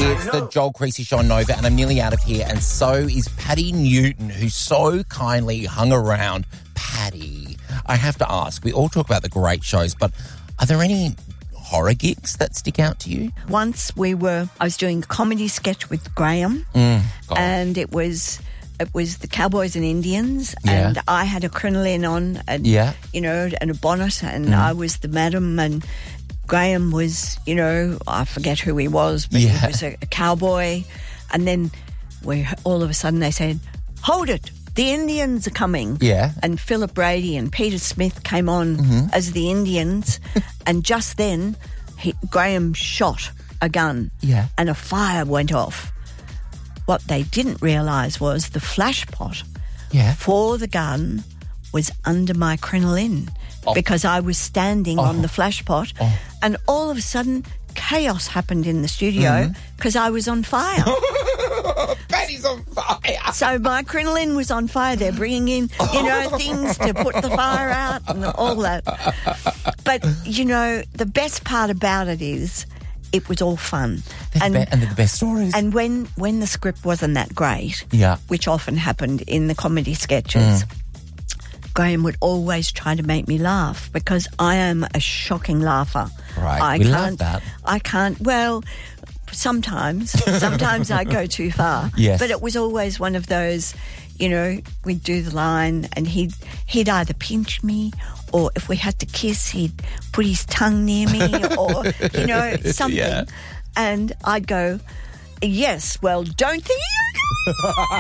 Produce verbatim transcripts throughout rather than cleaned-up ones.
It's the Joel Creasy Show on Nova, and I'm nearly out of here, and so is Paddy Newton, who so kindly hung around. Paddy, I have to ask, we all talk about the great shows, but are there any horror gigs that stick out to you? Once we were, I was doing a comedy sketch with Graham, Mm, God. and it was it was the Cowboys and Indians, Yeah. and I had a crinoline on, and Yeah. you know, and a bonnet, and Mm. I was the madam, and Graham was, you know, I forget who he was, but Yeah. he was a, a cowboy, and then we all of a sudden they said, "Hold it! The Indians are coming." Yeah. And Philip Brady and Peter Smith came on Mm-hmm. as the Indians, and just then he, Graham shot a gun, Yeah. and a fire went off. What they didn't realise was the flash pot Yeah. for the gun was under my crinoline, Oh. because I was standing on the flash pot, Oh. and all of a sudden chaos happened in the studio because I was on fire. Paddy's on fire. So my crinoline was on fire. They're bringing in, you know, things to put the fire out and all that. But, you know, the best part about it is it was all fun. They're And the be- and they're the best stories. and when, when the script wasn't that great, Yeah. which often happened in the comedy sketches, Graham would always try to make me laugh because I am a shocking laugher. Right. I We love can't, that. I can't, well, sometimes, sometimes I go too far. Yes. But it was always one of those, you know, we'd do the line and he'd, he'd either pinch me, or if we had to kiss, he'd put his tongue near me, or, you know, something. Yeah. And I'd go, "Yes, well, don't think you..."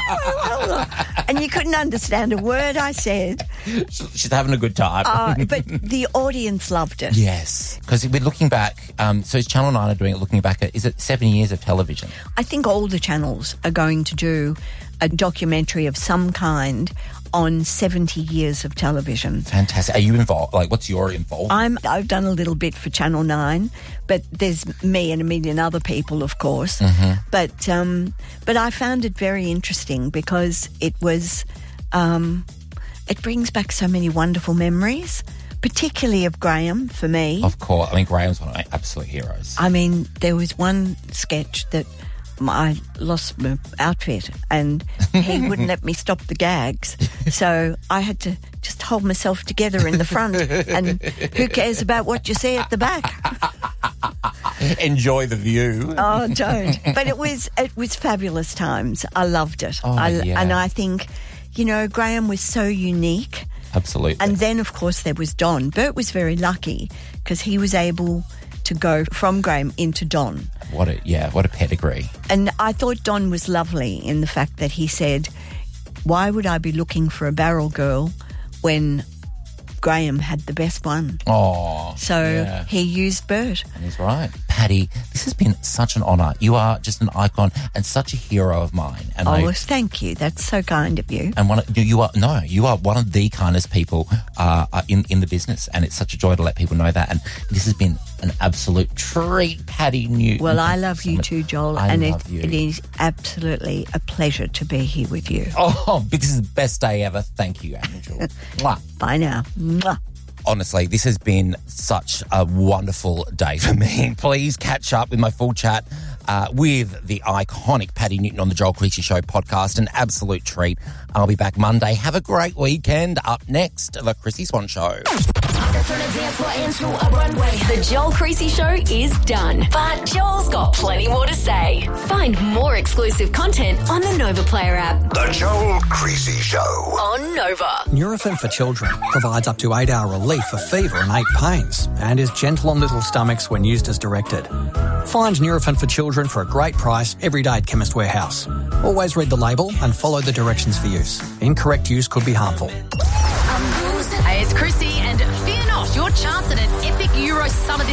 And you couldn't understand a word I said. She's having a good time. Uh, but the audience loved it. Yes, because we're looking back. Um, so is Channel nine are doing it, looking back at, is it seven years of television? I think all the channels are going to do a documentary of some kind on seventy years of television. Fantastic. Are you involved? Like, what's your involvement? I'm, I've done a little bit for Channel nine, but there's me and a million other people, of course. Mm-hmm. But um, but I found it very interesting because it was, um, it brings back so many wonderful memories, particularly of Graham for me. Of course. I mean, Graham's one of my absolute heroes. I mean, there was one sketch that I lost my outfit and he wouldn't let me stop the gags. So I had to just hold myself together in the front, and who cares about what you see at the back? Enjoy the view. Oh, don't. But it was it was fabulous times. I loved it. Oh, I, yeah. And I think, you know, Graham was so unique. Absolutely. And then, of course, there was Don. Bert was very lucky because he was able to go from Graham into Don. What a, yeah, what a pedigree. And I thought Don was lovely in the fact that he said, "Why would I be looking for a barrel girl when Graham had the best one?" Oh, So yeah. he used Bert. And he's right. Paddy, this has been such an honour. You are just an icon and such a hero of mine. And Oh, I, well, thank you. That's so kind of you. and one of, you are no, you are one of the kindest people uh, uh, in in the business, and it's such a joy to let people know that. And this has been an absolute treat, Paddy Newton. Well, I Thank love so you much. too, Joel, I and love it, you. it is absolutely a pleasure to be here with you. Oh, this is the best day ever. Thank you, Angel. Mwah. Bye now. Mwah. Honestly, this has been such a wonderful day for me. Please catch up with my full chat uh, with the iconic Paddy Newton on the Joel Creasy Show podcast. An absolute treat. I'll be back Monday. Have a great weekend. Up next, the Chrissy Swan Show. The Joel Creasy Show is done, but Joel's got plenty more to say. Find more exclusive content on the Nova Player app. The Joel Creasy Show. On Nova. Nurofen for Children provides up to eight-hour relief for fever and ache pains and is gentle on little stomachs when used as directed. Find Nurofen for Children for a great price every day at Chemist Warehouse. Always read the label and follow the directions for use. Incorrect use could be harmful. Hey, it's Chrissy, and fear not, your chance at an epic Euro summer this